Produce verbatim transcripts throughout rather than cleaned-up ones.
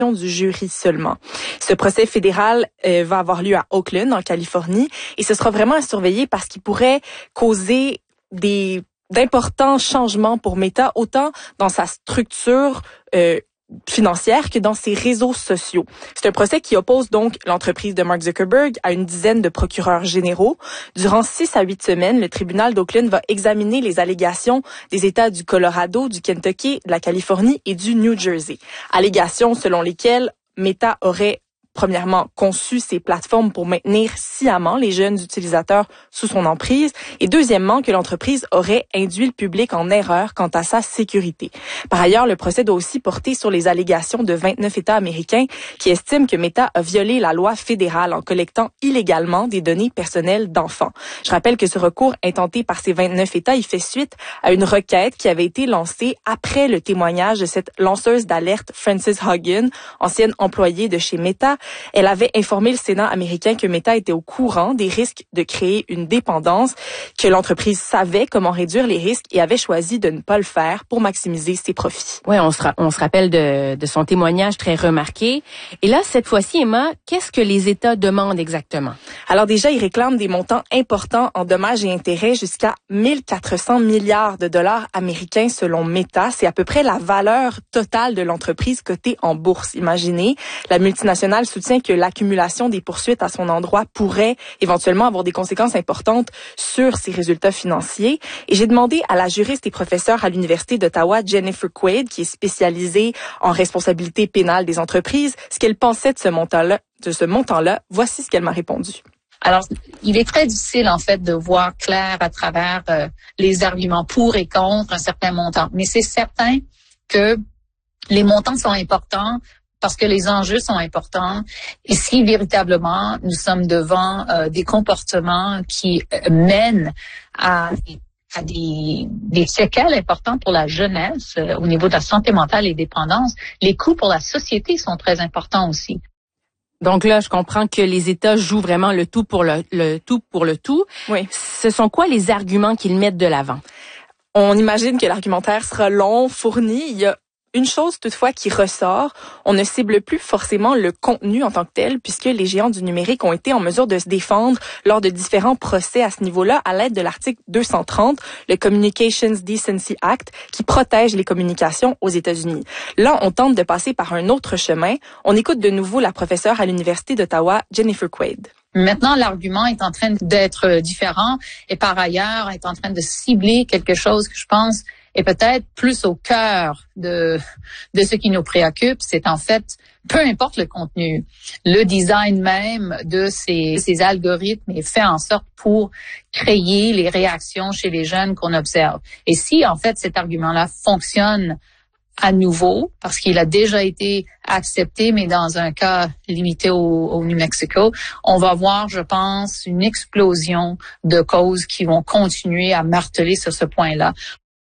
du jury seulement. Ce procès fédéral euh, va avoir lieu à Oakland, en Californie, et ce sera vraiment à surveiller parce qu'il pourrait causer des d'importants changements pour Meta, autant dans sa structure euh, financière que dans ses réseaux sociaux. C'est un procès qui oppose donc l'entreprise de Mark Zuckerberg à une dizaine de procureurs généraux. Durant six à huit semaines, le tribunal d'Oakland va examiner les allégations des États du Colorado, du Kentucky, de la Californie et du New Jersey. Allégations selon lesquelles Meta aurait premièrement, conçu ces plateformes pour maintenir sciemment les jeunes utilisateurs sous son emprise et deuxièmement, que l'entreprise aurait induit le public en erreur quant à sa sécurité. Par ailleurs, le procès doit aussi porter sur les allégations de vingt-neuf États américains qui estiment que Meta a violé la loi fédérale en collectant illégalement des données personnelles d'enfants. Je rappelle que ce recours intenté par ces vingt-neuf États, il fait suite à une requête qui avait été lancée après le témoignage de cette lanceuse d'alerte Frances Haugen, ancienne employée de chez Meta. Elle avait informé le Sénat américain que Meta était au courant des risques de créer une dépendance, que l'entreprise savait comment réduire les risques et avait choisi de ne pas le faire pour maximiser ses profits. Oui, on se, ra- on se rappelle de, de son témoignage très remarqué. Et là, cette fois-ci, Emma, qu'est-ce que les États demandent exactement? Alors déjà, ils réclament des montants importants en dommages et intérêts jusqu'à mille quatre cents milliards de dollars américains selon Meta. C'est à peu près la valeur totale de l'entreprise cotée en bourse. Imaginez, la multinationale soutient que l'accumulation des poursuites à son endroit pourrait éventuellement avoir des conséquences importantes sur ses résultats financiers. Et j'ai demandé à la juriste et professeure à l'Université d'Ottawa, Jennifer Quaid, qui est spécialisée en responsabilité pénale des entreprises, ce qu'elle pensait de ce montant-là. De ce montant-là. Voici ce qu'elle m'a répondu. Alors, il est très difficile, en fait, de voir clair à travers euh, les arguments pour et contre un certain montant. Mais c'est certain que les montants sont importants parce que les enjeux sont importants. Et si véritablement nous sommes devant euh, des comportements qui euh, mènent à, à des, des séquelles importantes pour la jeunesse euh, au niveau de la santé mentale et dépendance, les coûts pour la société sont très importants aussi. Donc là, je comprends que les États jouent vraiment le tout pour le, le tout pour le tout. Oui. Ce sont quoi les arguments qu'ils mettent de l'avant? On imagine que l'argumentaire sera long, fourni. Il y a une chose toutefois qui ressort, on ne cible plus forcément le contenu en tant que tel, puisque les géants du numérique ont été en mesure de se défendre lors de différents procès à ce niveau-là à l'aide de l'article deux cent trente, le Communications Decency Act, qui protège les communications aux États-Unis. Là, on tente de passer par un autre chemin. On écoute de nouveau la professeure à l'Université d'Ottawa, Jennifer Quaid. Maintenant, l'argument est en train d'être différent et par ailleurs est en train de cibler quelque chose que je pense est peut-être plus au cœur de de ce qui nous préoccupe. C'est en fait, peu importe le contenu, le design même de ces, ces algorithmes est fait en sorte pour créer les réactions chez les jeunes qu'on observe. Et si en fait cet argument-là fonctionne à nouveau, parce qu'il a déjà été accepté, mais dans un cas limité au, au New Mexico, on va voir, je pense, une explosion de causes qui vont continuer à marteler sur ce point-là.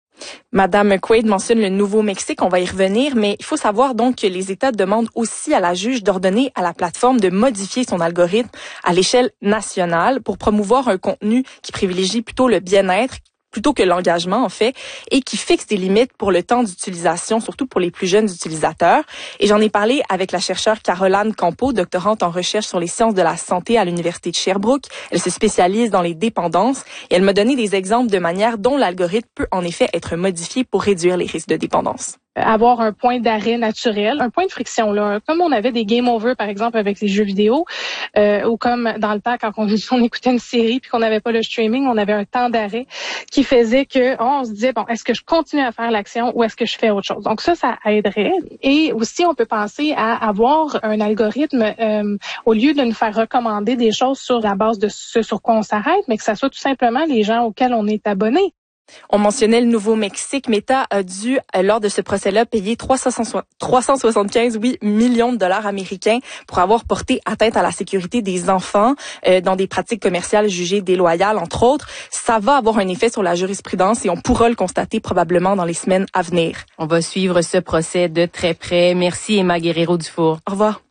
Madame Quaid mentionne le Nouveau-Mexique, on va y revenir, mais il faut savoir donc que les États demandent aussi à la juge d'ordonner à la plateforme de modifier son algorithme à l'échelle nationale pour promouvoir un contenu qui privilégie plutôt le bien-être plutôt que l'engagement, en fait, et qui fixe des limites pour le temps d'utilisation, surtout pour les plus jeunes utilisateurs. Et j'en ai parlé avec la chercheure Caroline Campo, doctorante en recherche sur les sciences de la santé à l'Université de Sherbrooke. Elle se spécialise dans les dépendances et elle m'a donné des exemples de manière dont l'algorithme peut en effet être modifié pour réduire les risques de dépendance. Avoir un point d'arrêt naturel, un point de friction, là, comme on avait des game over, par exemple, avec les jeux vidéo, euh, ou comme dans le temps, quand on, on écoutait une série puis qu'on n'avait pas le streaming, on avait un temps d'arrêt qui faisait que oh, on se disait, bon, est-ce que je continue à faire l'action ou est-ce que je fais autre chose? Donc ça, ça aiderait. Et aussi, on peut penser à avoir un algorithme, euh, au lieu de nous faire recommander des choses sur la base de ce sur quoi on s'arrête, mais que ça soit tout simplement les gens auxquels on est abonné. On mentionnait le Nouveau-Mexique. Meta a dû, lors de ce procès-là, payer trois cent soixante-quinze oui, millions de dollars américains pour avoir porté atteinte à la sécurité des enfants euh, dans des pratiques commerciales jugées déloyales, entre autres. Ça va avoir un effet sur la jurisprudence et on pourra le constater probablement dans les semaines à venir. On va suivre ce procès de très près. Merci Emma Guerrero-Dufour. Au revoir.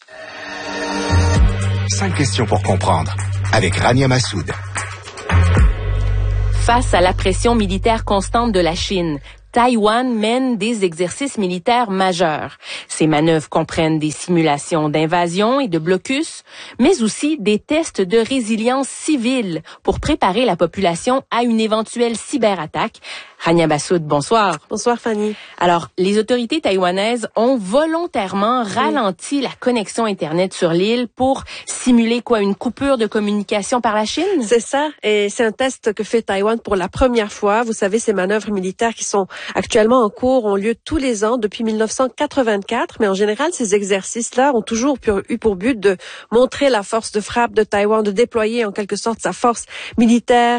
Cinq questions pour comprendre avec Rania Massoud. Face à la pression militaire constante de la Chine, Taïwan mène des exercices militaires majeurs. Ces manœuvres comprennent des simulations d'invasion et de blocus, mais aussi des tests de résilience civile pour préparer la population à une éventuelle cyberattaque. Rania Bassoud, bonsoir. Bonsoir Fanny. Alors, les autorités taïwanaises ont volontairement ralenti oui. la connexion Internet sur l'île pour simuler quoi, une coupure de communication par la Chine? C'est ça, et c'est un test que fait Taïwan pour la première fois. Vous savez, ces manœuvres militaires qui sont actuellement en cours ont lieu tous les ans depuis mille neuf cent quatre-vingt-quatre, mais en général, ces exercices-là ont toujours eu pour but de montrer la force de frappe de Taïwan, de déployer en quelque sorte sa force militaire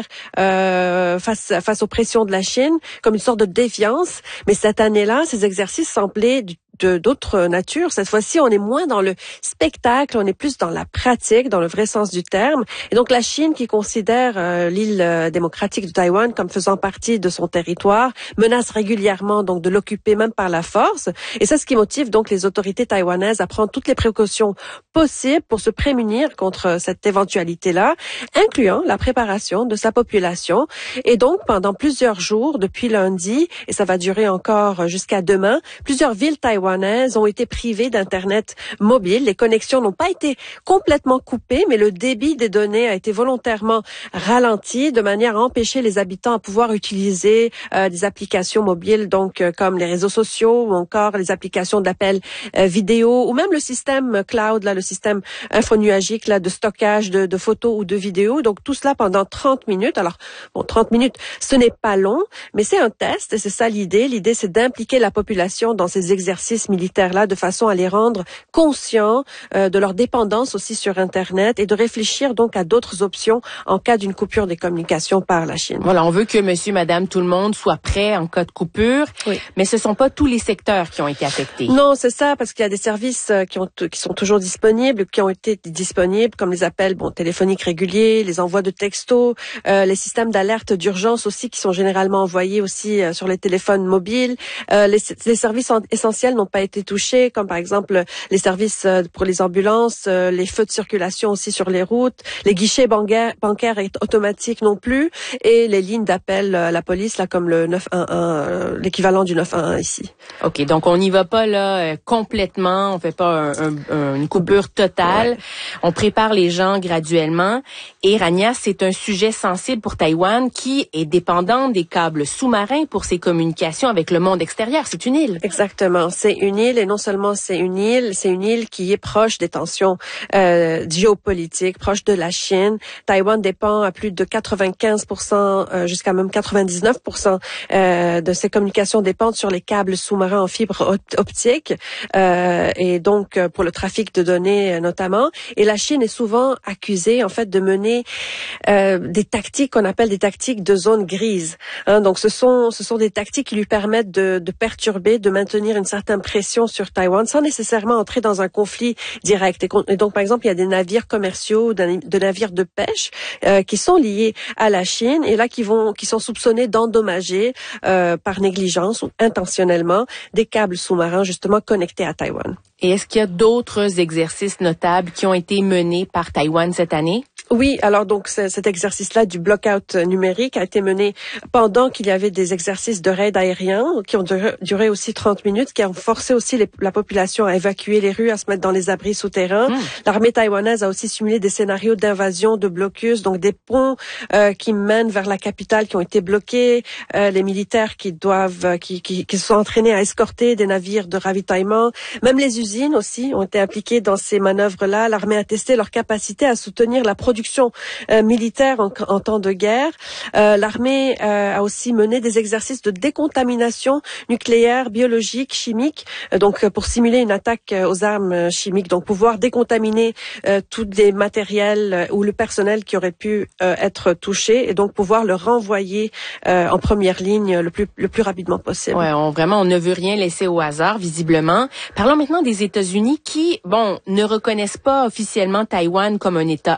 euh, face, face aux pressions de la Chine, comme une sorte de défiance. Mais cette année-là, ces exercices semblaient du de d'autres natures. Cette fois-ci, on est moins dans le spectacle, on est plus dans la pratique, dans le vrai sens du terme. Et donc, la Chine, qui considère euh, l'île euh, démocratique de Taïwan comme faisant partie de son territoire, menace régulièrement donc de l'occuper même par la force. Et c'est ce qui motive donc les autorités taïwanaises à prendre toutes les précautions possibles pour se prémunir contre cette éventualité-là, incluant la préparation de sa population. Et donc, pendant plusieurs jours, depuis lundi, et ça va durer encore jusqu'à demain, plusieurs villes taïwanaises ont été privées d'Internet mobile. Les connexions n'ont pas été complètement coupées, mais le débit des données a été volontairement ralenti de manière à empêcher les habitants à pouvoir utiliser euh, des applications mobiles, donc euh, comme les réseaux sociaux ou encore les applications d'appel euh, vidéo ou même le système cloud, là, le système infonuagique là, de stockage de, de photos ou de vidéos. Donc tout cela pendant trente minutes. Alors, bon, trente minutes, ce n'est pas long, mais c'est un test et c'est ça l'idée. L'idée, c'est d'impliquer la population dans ces exercices militaires-là de façon à les rendre conscients euh, de leur dépendance aussi sur Internet et de réfléchir donc à d'autres options en cas d'une coupure des communications par la Chine. Voilà, on veut que monsieur, madame, tout le monde soit prêt en cas de coupure, oui. mais ce sont pas tous les secteurs qui ont été affectés. Non, c'est ça, parce qu'il y a des services qui, ont, qui sont toujours disponibles, qui ont été disponibles, comme les appels bon, téléphoniques réguliers, les envois de textos, euh, les systèmes d'alerte d'urgence aussi qui sont généralement envoyés aussi euh, sur les téléphones mobiles. Euh, les, les services essentiels n'ont pas été touchés, comme par exemple les services pour les ambulances, les feux de circulation aussi sur les routes, les guichets bancaires, bancaires automatiques non plus, et les lignes d'appel à la police, là comme le neuf un un, l'équivalent du neuf un un ici. OK, donc on n'y va pas là complètement, on fait pas un, un, une coupure totale, ouais. On prépare les gens graduellement. Et Rania, c'est un sujet sensible pour Taïwan qui est dépendant des câbles sous-marins pour ses communications avec le monde extérieur. C'est une île. Exactement. C'est une île et non seulement c'est une île, c'est une île qui est proche des tensions euh, géopolitiques, proche de la Chine. Taïwan dépend à plus de quatre-vingt-quinze pour cent, euh, jusqu'à même quatre-vingt-dix-neuf pour cent euh, de ses communications dépendent sur les câbles sous-marins en fibre optique euh, et donc pour le trafic de données notamment. Et la Chine est souvent accusée en fait de mener euh, des tactiques qu'on appelle des tactiques de zone grise. Hein, donc ce sont ce sont des tactiques qui lui permettent de, de perturber, de maintenir une certaine pression sur Taïwan sans nécessairement entrer dans un conflit direct. Et, et donc, par exemple, il y a des navires commerciaux, de navires de pêche euh, qui sont liés à la Chine et là qui vont, qui sont soupçonnés d'endommager euh, par négligence ou intentionnellement des câbles sous-marins justement connectés à Taïwan. Et est-ce qu'il y a d'autres exercices notables qui ont été menés par Taïwan cette année? Oui, alors donc cet exercice-là du block-out numérique a été mené pendant qu'il y avait des exercices de raid aérien qui ont duré, duré aussi trente minutes, qui ont forcé aussi les, la population à évacuer les rues, à se mettre dans les abris souterrains. Mmh. L'armée taïwanaise a aussi simulé des scénarios d'invasion, de blocus, donc des ponts euh, qui mènent vers la capitale qui ont été bloqués, euh, les militaires qui doivent, qui, qui, qui se sont entraînés à escorter des navires de ravitaillement, même les usines aussi ont été impliquées dans ces manœuvres-là. L'armée a testé leur capacité à soutenir la production euh, militaire en, en temps de guerre. Euh, l'armée euh, a aussi mené des exercices de décontamination nucléaire, biologique, chimique, euh, donc pour simuler une attaque euh, aux armes chimiques, donc pouvoir décontaminer euh, tous les matériels euh, ou le personnel qui aurait pu euh, être touché et donc pouvoir le renvoyer euh, en première ligne le plus le plus rapidement possible. Ouais, on vraiment on ne veut rien laisser au hasard visiblement. Parlons maintenant des États-Unis qui, bon, ne reconnaissent pas officiellement Taïwan comme un État indépendant.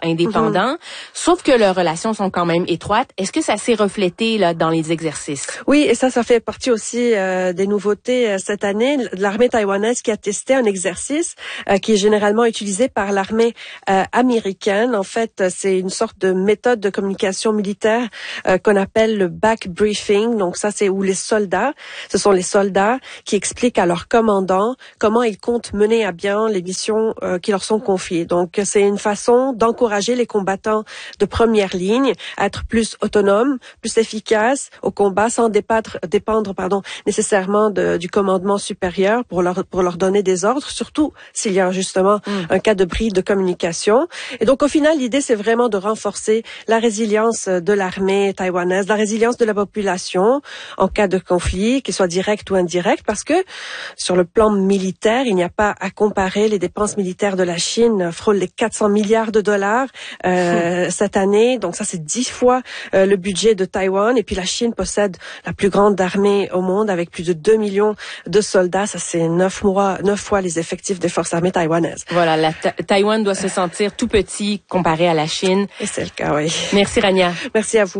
indépendants, mmh. sauf que leurs relations sont quand même étroites. Est-ce que ça s'est reflété là dans les exercices? Oui, et ça, ça fait partie aussi euh, des nouveautés euh, cette année. L'armée taïwanaise qui a testé un exercice euh, qui est généralement utilisé par l'armée euh, américaine. En fait, c'est une sorte de méthode de communication militaire euh, qu'on appelle le back briefing. Donc ça, c'est où les soldats, ce sont les soldats qui expliquent à leurs commandants comment ils comptent mener à bien les missions euh, qui leur sont confiées. Donc c'est une façon d'encourager les combattants de première ligne à être plus autonomes, plus efficaces au combat sans dépendre, dépendre pardon, nécessairement de, du commandement supérieur pour leur, pour leur donner des ordres, surtout s'il y a justement mm. un cas de bris de communication. Et donc au final, l'idée c'est vraiment de renforcer la résilience de l'armée taïwanaise, la résilience de la population en cas de conflit, qu'il soit direct ou indirect, parce que sur le plan militaire, il n'y a pas à comparer. Les dépenses militaires de la Chine frôlent les quatre cents milliards de dollars euh, mmh. cette année. Donc ça, c'est dix fois euh, le budget de Taïwan. Et puis la Chine possède la plus grande armée au monde avec plus de deux millions de soldats. Ça, c'est neuf mois, neuf fois les effectifs des forces armées taïwanaises. Voilà, la ta- Taïwan doit se sentir tout petit comparé à la Chine. Et c'est le cas, oui. Merci, Rania. Merci à vous.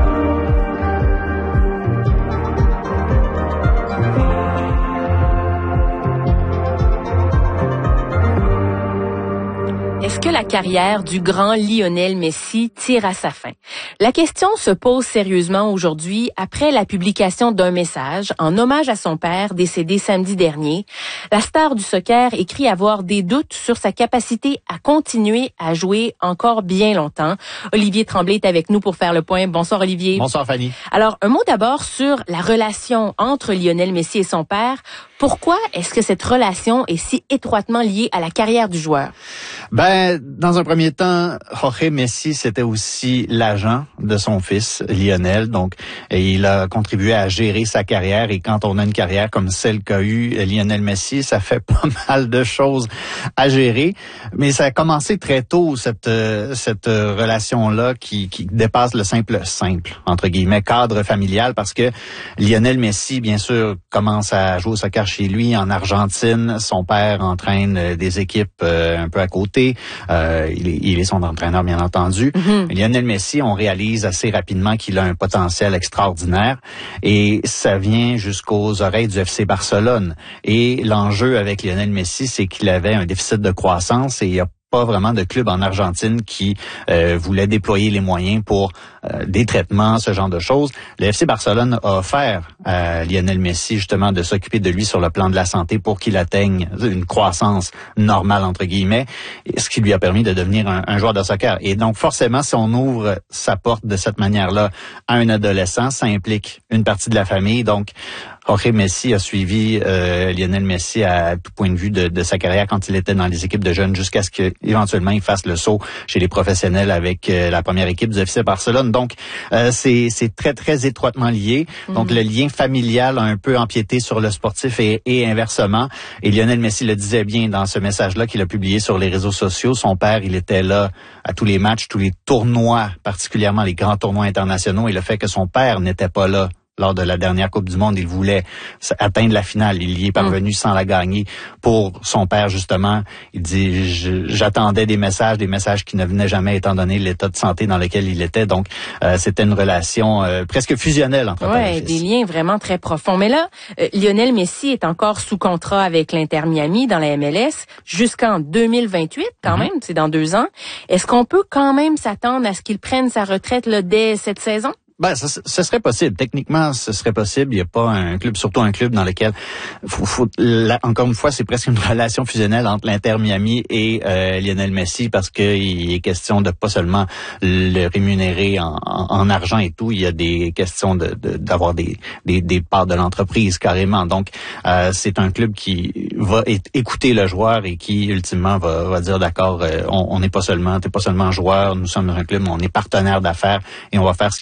Est-ce que la carrière du grand Lionel Messi tire à sa fin? La question se pose sérieusement aujourd'hui après la publication d'un message en hommage à son père décédé samedi dernier. La star du soccer écrit avoir des doutes sur sa capacité à continuer à jouer encore bien longtemps. Olivier Tremblay est avec nous pour faire le point. Bonsoir Olivier. Bonsoir Fanny. Alors, un mot d'abord sur la relation entre Lionel Messi et son père. Pourquoi est-ce que cette relation est si étroitement liée à la carrière du joueur? Ben, dans un premier temps, Jorge Messi, c'était aussi l'agent de son fils, Lionel. Donc, il a contribué à gérer sa carrière. Et quand on a une carrière comme celle qu'a eu Lionel Messi, ça fait pas mal de choses à gérer. Mais ça a commencé très tôt, cette cette relation-là qui, qui dépasse le simple, simple, entre guillemets, cadre familial. Parce que Lionel Messi, bien sûr, commence à jouer au soccer chez lui en Argentine. Son père entraîne des équipes euh, un peu à côté. Euh, il, est, il est son entraîneur, bien entendu. Mm-hmm. Lionel Messi, on réalise assez rapidement qu'il a un potentiel extraordinaire. Et ça vient jusqu'aux oreilles du F C Barcelone. Et l'enjeu avec Lionel Messi, c'est qu'il avait un déficit de croissance et il y a pas vraiment de club en Argentine qui euh, voulait déployer les moyens pour euh, des traitements, ce genre de choses. Le F C Barcelone a offert à Lionel Messi justement de s'occuper de lui sur le plan de la santé pour qu'il atteigne une croissance normale, entre guillemets, ce qui lui a permis de devenir un, un joueur de soccer. Et donc forcément, si on ouvre sa porte de cette manière-là à un adolescent, ça implique une partie de la famille. Donc Jorge Messi a suivi euh, Lionel Messi à tout point de vue de, de sa carrière quand il était dans les équipes de jeunes jusqu'à ce qu'éventuellement il fasse le saut chez les professionnels avec euh, la première équipe du F C Barcelone. Donc, euh, c'est, c'est très, très étroitement lié. Mm-hmm. Donc, le lien familial a un peu empiété sur le sportif et, et inversement. Et Lionel Messi le disait bien dans ce message-là qu'il a publié sur les réseaux sociaux. Son père, il était là à tous les matchs, tous les tournois, particulièrement les grands tournois internationaux. Et le fait que son père n'était pas là lors de la dernière Coupe du Monde, il voulait atteindre la finale. Il y est parvenu mmh. sans la gagner. Pour son père, justement, il dit, je, j'attendais des messages, des messages qui ne venaient jamais étant donné l'état de santé dans lequel il était. Donc, euh, c'était une relation euh, presque fusionnelle entre père et fils. Ouais, des liens vraiment très profonds. Mais là, euh, Lionel Messi est encore sous contrat avec l'Inter Miami dans la M L S jusqu'en deux mille vingt-huit, quand mmh. même, c'est dans deux ans. Est-ce qu'on peut quand même s'attendre à ce qu'il prenne sa retraite là, dès cette saison? Ben, ce, ce serait possible. Techniquement, ce serait possible. Il n'y a pas un club, surtout un club dans lequel, faut, faut, là, encore une fois, c'est presque une relation fusionnelle entre l'Inter Miami et euh, Lionel Messi parce qu'il est question de pas seulement le rémunérer en, en, en argent et tout. Il y a des questions de, de d'avoir des, des, des parts de l'entreprise carrément. Donc, euh, c'est un club qui va écouter le joueur et qui ultimement va, va dire d'accord, euh, on n'est pas seulement, t'es pas seulement joueur, nous sommes un club, on est partenaire d'affaires et on va faire ce qui est le mieux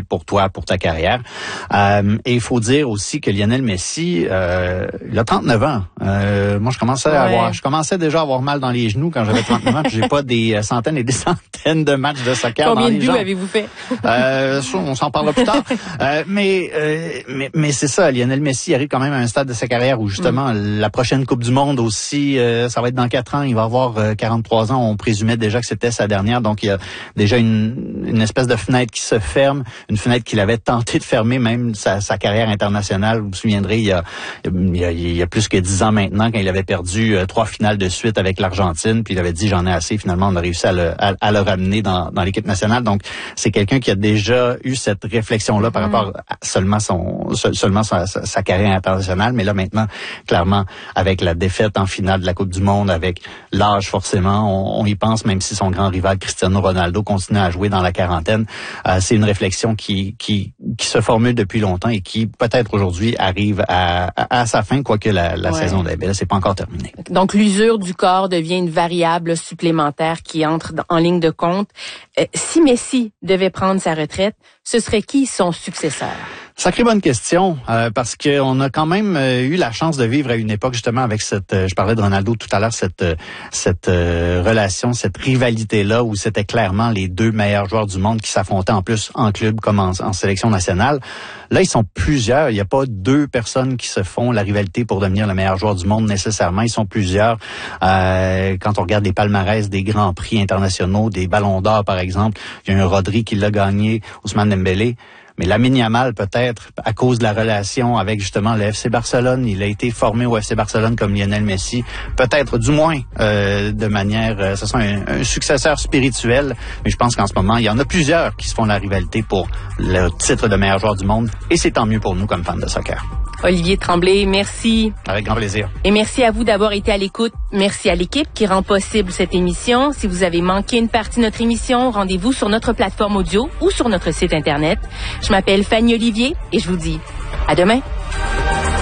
pour toi, pour ta carrière. Euh, et il faut dire aussi que Lionel Messi, euh, il a trente-neuf ans. Euh, moi, je commençais ouais. à avoir, je commençais déjà à avoir mal dans les genoux quand j'avais trente-neuf ans. Puis j'ai pas des centaines et des centaines de matchs de soccer. Combien dans de les buts jambes. avez-vous fait? euh, on s'en parlera plus tard. Euh, mais, euh, mais mais c'est ça, Lionel Messi arrive quand même à un stade de sa carrière où justement mm. la prochaine Coupe du Monde aussi, euh, ça va être dans quatre ans. Il va avoir euh, quarante-trois ans. On présumait déjà que c'était sa dernière. Donc il y a déjà une, une espèce de fenêtre qui se ferme, une fenêtre qu'il avait tenté de fermer même sa, sa carrière internationale. Vous vous souviendrez, il y a, il y a, il y a plus que dix ans maintenant, quand il avait perdu euh, trois finales de suite avec l'Argentine, puis il avait dit j'en ai assez. Finalement, on a réussi à le, à, à le ramener dans, dans l'équipe nationale. Donc c'est quelqu'un qui a déjà eu cette réflexion-là par mm. rapport à seulement son seulement sa, sa, sa carrière internationale. Mais là maintenant, clairement, avec la défaite en finale de la Coupe du Monde, avec l'âge forcément, on, on y pense, même si son grand rival Cristiano Ronaldo continue à jouer dans la quarantaine. Euh, c'est une réflexion qui, qui qui se formule depuis longtemps et qui peut-être aujourd'hui arrive à, à, à sa fin, quoique la, la ouais. saison d'A B L, c'est pas encore terminé. Donc l'usure du corps devient une variable supplémentaire qui entre en ligne de compte. Euh, si Messi devait prendre sa retraite, ce serait qui son successeur? Sacrée bonne question, euh, parce que on a quand même euh, eu la chance de vivre à une époque justement avec cette, euh, je parlais de Ronaldo tout à l'heure, cette euh, cette euh, relation, cette rivalité là où c'était clairement les deux meilleurs joueurs du monde qui s'affrontaient en plus en club comme en, en sélection nationale. Là, ils sont plusieurs. Il n'y a pas deux personnes qui se font la rivalité pour devenir le meilleur joueur du monde nécessairement. Ils sont plusieurs. Euh, quand on regarde les palmarès des grands prix internationaux, des Ballons d'Or par exemple, il y a un Rodri qui l'a gagné, Ousmane Dembélé. Mais Lamine Yamal, peut-être, à cause de la relation avec justement le F C Barcelone, il a été formé au F C Barcelone comme Lionel Messi. Peut-être, du moins, euh, de manière, euh, ce sera un, un successeur spirituel. Mais je pense qu'en ce moment, il y en a plusieurs qui se font la rivalité pour le titre de meilleur joueur du monde. Et c'est tant mieux pour nous comme fans de soccer. Olivier Tremblay, merci. Avec grand plaisir. Et merci à vous d'avoir été à l'écoute. Merci à l'équipe qui rend possible cette émission. Si vous avez manqué une partie de notre émission, rendez-vous sur notre plateforme audio ou sur notre site Internet. Je m'appelle Fanny Olivier et je vous dis à demain.